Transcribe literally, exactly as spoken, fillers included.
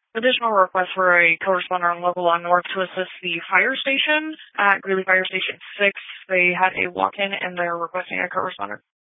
Additional request for a co-responder on Level One North to assist the fire station at Greeley Fire Station six. They had a walk-in and they're requesting a co-responder.